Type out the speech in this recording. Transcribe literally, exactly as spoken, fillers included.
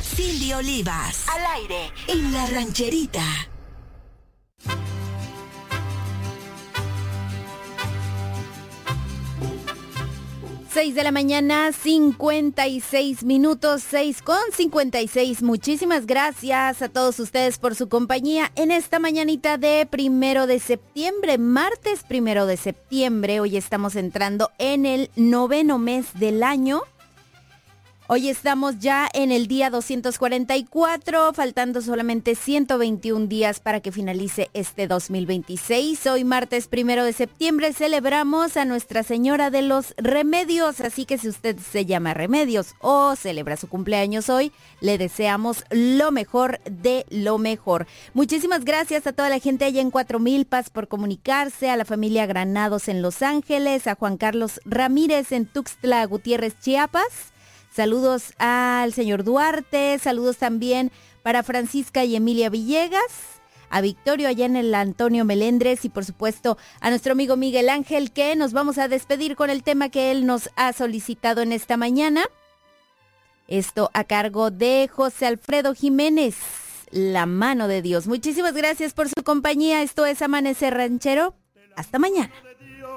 Cindy Olivas, al aire, en La Rancherita. seis de la mañana, cincuenta y seis minutos, seis con cincuenta y seis. Muchísimas gracias a todos ustedes por su compañía en esta mañanita de primero de septiembre, martes primero de septiembre. Hoy estamos entrando en el noveno mes del año. Hoy estamos ya en el día doscientos cuarenta y cuatro, faltando solamente ciento veintiún días para que finalice este dos mil veintiséis. Hoy martes primero de septiembre celebramos a Nuestra Señora de los Remedios, así que si usted se llama Remedios o celebra su cumpleaños hoy, le deseamos lo mejor de lo mejor. Muchísimas gracias a toda la gente allá en Cuatro Milpas por comunicarse, a la familia Granados en Los Ángeles, a Juan Carlos Ramírez en Tuxtla Gutiérrez, Chiapas. Saludos al señor Duarte, saludos también para Francisca y Emilia Villegas, a Victorio allá en el Antonio Melendres y por supuesto a nuestro amigo Miguel Ángel, que nos vamos a despedir con el tema que él nos ha solicitado en esta mañana. Esto a cargo de José Alfredo Jiménez, La Mano de Dios. Muchísimas gracias por su compañía, esto es Amanecer Ranchero, hasta mañana.